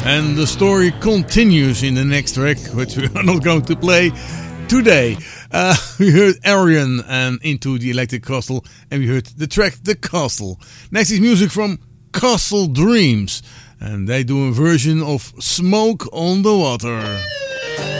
And the story continues in the next track, which we are not going to play today. We heard Arian and Into the Electric Castle, and we heard the track The Castle. Next is music from Castle Dreams, and they do a version of Smoke on the Water.